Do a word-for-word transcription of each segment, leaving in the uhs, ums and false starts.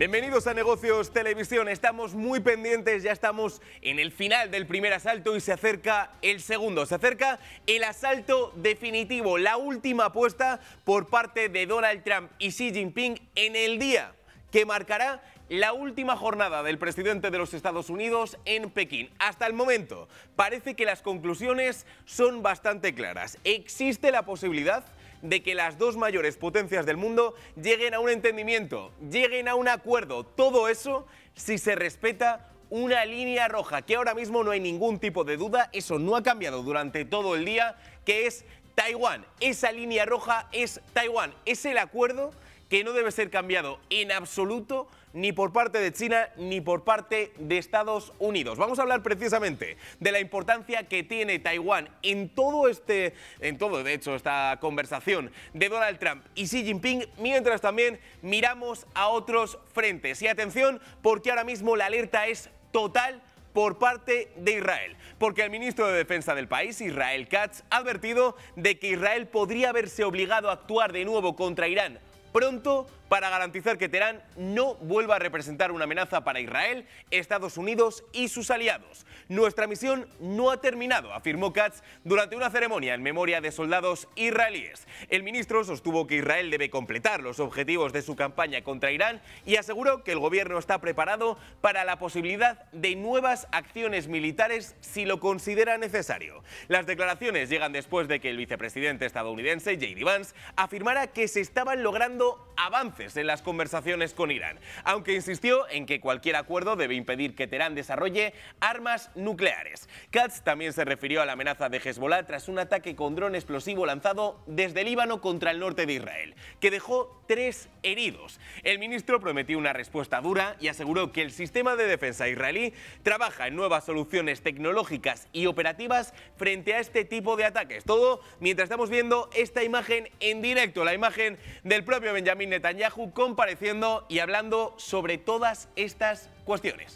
Bienvenidos a Negocios Televisión. Estamos muy pendientes, ya estamos en el final del primer asalto y se acerca el segundo. Se acerca el asalto definitivo, la última apuesta por parte de Donald Trump y Xi Jinping en el día que marcará la última jornada del presidente de los Estados Unidos en Pekín. Hasta el momento parece que las conclusiones son bastante claras. Existe la posibilidad de que las dos mayores potencias del mundo lleguen a un entendimiento, lleguen a un acuerdo. Todo eso si se respeta una línea roja, que ahora mismo no hay ningún tipo de duda, eso no ha cambiado durante todo el día, que es Taiwán. Esa línea roja es Taiwán. Es el acuerdo que no debe ser cambiado en absoluto ni por parte de China ni por parte de Estados Unidos. Vamos a hablar precisamente de la importancia que tiene Taiwán en todo este, en todo de hecho esta conversación de Donald Trump y Xi Jinping, mientras también miramos a otros frentes. Y atención, porque ahora mismo la alerta es total por parte de Israel, porque el ministro de Defensa del país, Israel Katz, ha advertido de que Israel podría verse obligado a actuar de nuevo contra Irán pronto para garantizar que Teherán no vuelva a representar una amenaza para Israel, Estados Unidos y sus aliados. Nuestra misión no ha terminado, afirmó Katz durante una ceremonia en memoria de soldados israelíes. El ministro sostuvo que Israel debe completar los objetivos de su campaña contra Irán y aseguró que el gobierno está preparado para la posibilidad de nuevas acciones militares si lo considera necesario. Las declaraciones llegan después de que el vicepresidente estadounidense, J D Vance, afirmara que se estaban logrando avances en las conversaciones con Irán, aunque insistió en que cualquier acuerdo debe impedir que Teherán desarrolle armas nucleares. Katz también se refirió a la amenaza de Hezbollah tras un ataque con dron explosivo lanzado desde Líbano contra el norte de Israel, que dejó tres heridos. El ministro prometió una respuesta dura y aseguró que el sistema de defensa israelí trabaja en nuevas soluciones tecnológicas y operativas frente a este tipo de ataques. Todo mientras estamos viendo esta imagen en directo, la imagen del propio Benjamin Netanyahu compareciendo y hablando sobre todas estas cuestiones.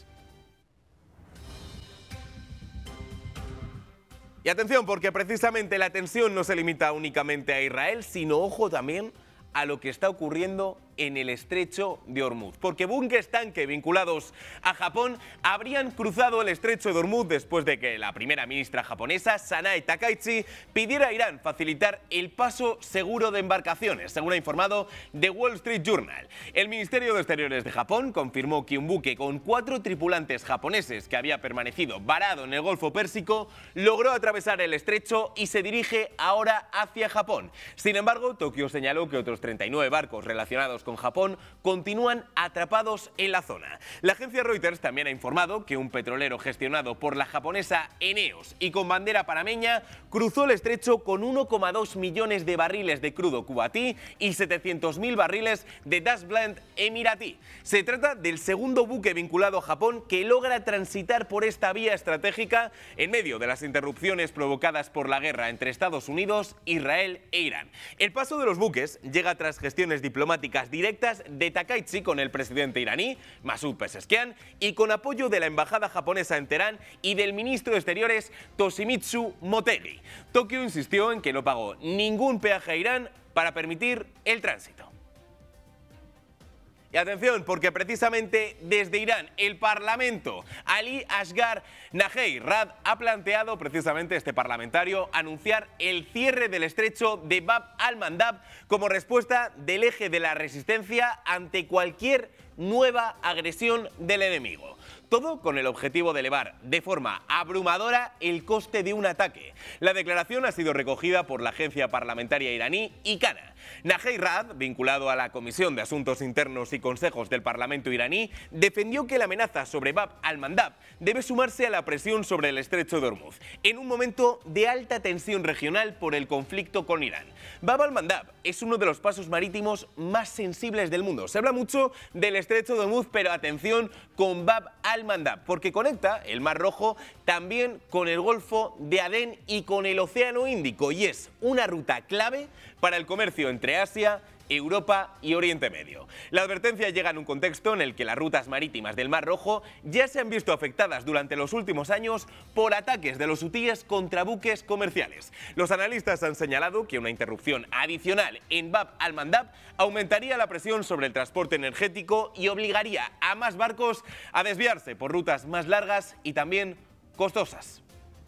Y atención, porque precisamente la tensión no se limita únicamente a Israel, sino, ojo, también a lo que está ocurriendo en el estrecho de Hormuz, porque buques tanque vinculados a Japón habrían cruzado el estrecho de Hormuz después de que la primera ministra japonesa, Sanae Takaichi, pidiera a Irán facilitar el paso seguro de embarcaciones, según ha informado The Wall Street Journal. El Ministerio de Exteriores de Japón confirmó que un buque con cuatro tripulantes japoneses que había permanecido varado en el Golfo Pérsico logró atravesar el estrecho y se dirige ahora hacia Japón. Sin embargo, Tokio señaló que otros treinta y nueve barcos relacionados con Japón continúan atrapados en la zona. La agencia Reuters también ha informado que un petrolero gestionado por la japonesa Eneos y con bandera panameña cruzó el estrecho con uno coma dos millones de barriles de crudo cubatí y setecientos mil barriles de Das Blend emiratí. Se trata del segundo buque vinculado a Japón que logra transitar por esta vía estratégica en medio de las interrupciones provocadas por la guerra entre Estados Unidos, Israel e Irán. El paso de los buques llega tras gestiones diplomáticas directas de Takaichi con el presidente iraní, Masoud Pezeshkian, y con apoyo de la embajada japonesa en Teherán y del ministro de Exteriores, Toshimitsu Motegi. Tokio insistió en que no pagó ningún peaje a Irán para permitir el tránsito. Y atención, porque precisamente desde Irán, el Parlamento, Ali Asghar Nahei-Rad, ha planteado precisamente este parlamentario anunciar el cierre del estrecho de Bab al-Mandab como respuesta del eje de la resistencia ante cualquier nueva agresión del enemigo. Todo con el objetivo de elevar de forma abrumadora el coste de un ataque. La declaración ha sido recogida por la agencia parlamentaria iraní ICANA. Nahei-Rad, vinculado a la Comisión de Asuntos Internos y Consejos del Parlamento iraní, defendió que la amenaza sobre Bab al-Mandab debe sumarse a la presión sobre el estrecho de Hormuz, en un momento de alta tensión regional por el conflicto con Irán. Bab al-Mandab es uno de los pasos marítimos más sensibles del mundo. Se habla mucho del estrecho de Hormuz, pero atención con Bab al-Mandab, porque conecta el Mar Rojo también con el Golfo de Adén y con el Océano Índico, y es una ruta clave para el comercio entre Asia Europa y Oriente Medio. La advertencia llega en un contexto en el que las rutas marítimas del Mar Rojo ya se han visto afectadas durante los últimos años por ataques de los hutíes contra buques comerciales. Los analistas han señalado que una interrupción adicional en Bab al-Mandab aumentaría la presión sobre el transporte energético y obligaría a más barcos a desviarse por rutas más largas y también costosas.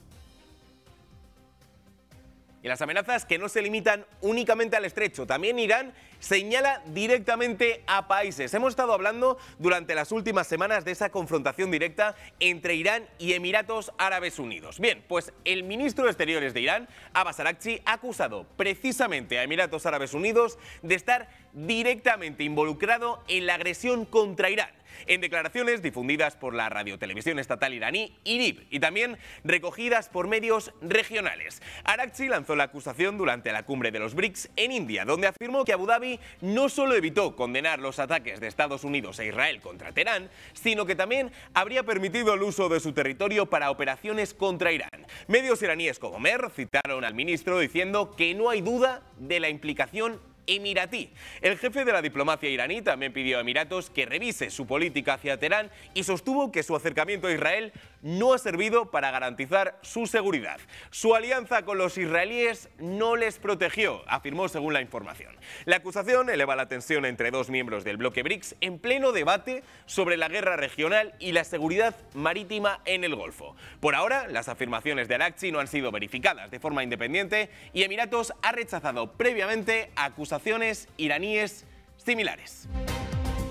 Y las amenazas que no se limitan únicamente al estrecho, también Irán señala directamente a países. Hemos estado hablando durante las últimas semanas de esa confrontación directa entre Irán y Emiratos Árabes Unidos. Bien, pues el ministro de Exteriores de Irán, Abbas Araghchi, ha acusado precisamente a Emiratos Árabes Unidos de estar directamente involucrado en la agresión contra Irán. En declaraciones difundidas por la radiotelevisión estatal iraní I R I B y también recogidas por medios regionales. Araghchi lanzó la acusación durante la cumbre de los BRICS en India, donde afirmó que Abu Dhabi no solo evitó condenar los ataques de Estados Unidos e Israel contra Teherán, sino que también habría permitido el uso de su territorio para operaciones contra Irán. Medios iraníes como Mer citaron al ministro diciendo que no hay duda de la implicación emiratí. El jefe de la diplomacia iraní también pidió a Emiratos que revise su política hacia Teherán y sostuvo que su acercamiento a Israel no ha servido para garantizar su seguridad. Su alianza con los israelíes no les protegió, afirmó según la información. La acusación eleva la tensión entre dos miembros del bloque BRICS en pleno debate sobre la guerra regional y la seguridad marítima en el Golfo. Por ahora, las afirmaciones de Araghchi no han sido verificadas de forma independiente y Emiratos ha rechazado previamente acusaciones iraníes similares.